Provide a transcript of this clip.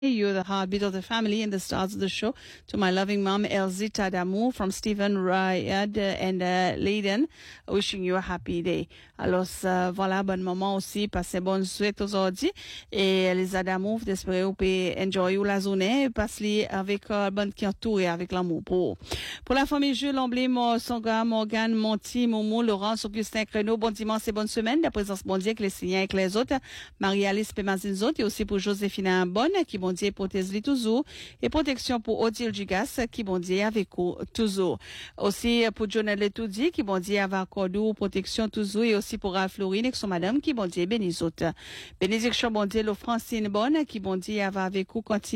You're the heartbeat of the family and the stars of the show. To my loving mom, Elzita Damour from Stephen Ryad and Leiden, wishing you a happy day. Alors, voilà, bon moment aussi, passez bonne suite aujourd'hui. Et Elisa Damour, d'espérer vous pouvez enjoy la journée, passer avec bonne qui entourée avec l'amour pour la famille Jules, l'emblème, Songa, Morgane, Monty, Moumou, Laurence, Augustin Creno, bon dimanche et bonne semaine. La présence bon Dieu avec les signes avec les autres. Marie-Alice Pémazine autres et aussi pour Joséphine Bonne, qui bon Dieu protège-les toujours. Et protection pour Odile Gigas, qui bon Dieu avec vous toujours. Aussi pour Jonel Letoudi, qui bon Dieu avec vous protection toujours. Et aussi pour Florine et son madame, qui bon Dieu bénis autres. Bénédiction bon Dieu, le Francine Bonne, qui bon Dieu avec vous continue.